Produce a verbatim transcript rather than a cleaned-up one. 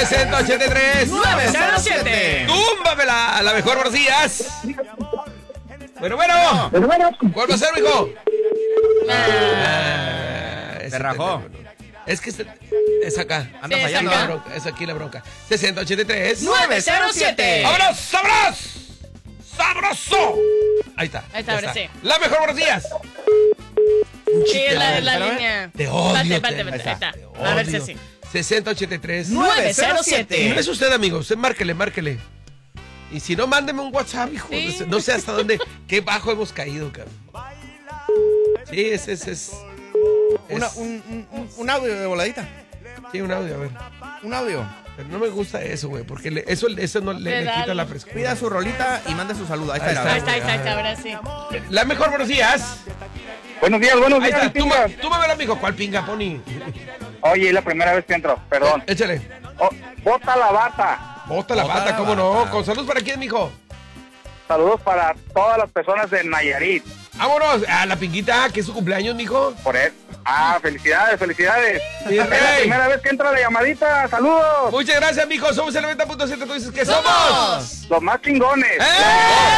sesenta ochenta y tres nueve cero siete. Túmbamela, a la mejor, buenos días. Bueno, bueno. ¿Cuál va a ser, mijo? Ah, Se rajó. Es que es, es acá. Anda Sí, es fallando. acá. La bronca, es aquí la bronca. sesenta ochenta y tres nueve cero siete. ¡Vámonos! ¡Sabros! ¡Sabroso! Ahí está. Ahí está, ya ahora sí. La mejor, buenos días. Sí, es la, la Espérame. línea. Te odio. Espérate, te- espérate, espérate, ahí está. te A ver si odio. sí. sesenta ochenta y tres nueve cero Y siete. no es usted, amigo. Usted márquele, márquele. Y si no, mándeme un WhatsApp, hijo. Sí. No sé- No sé hasta dónde. Qué bajo hemos caído, cabrón. Sí, es, es, es. Una- es- un, un- un- un audio de voladita. Sí, un audio, a ver. Un audio. Pero no me gusta eso, güey, porque le- eso, eso no le, Le le da quita algo. la frescura. Pida su rolita y mande su saludo. Ahí está. Ahí el está. Ahí audio. está, ahí está, ahí está, ahora sí. La mejor, buenos días. Buenos días, buenos Ahí días. está, tú, pinga. ma- tú me amigo. ¿Cuál pinga, Pony? Oye, es la primera vez que entro, perdón. Échale. Oh, bota la bata. Bota la Bota bata, la ¿cómo no? bata. Con salud para quién, mijo. Saludos para todas las personas de Nayarit. Vámonos a la pinguita, que es su cumpleaños, mijo. Por él. Ah, felicidades, felicidades. Mi Es la rey. primera vez que entra la llamadita. Saludos. Muchas gracias, mijo. Somos el noventa punto siete. Tú dices que somos. Los más chingones. ¡Eh!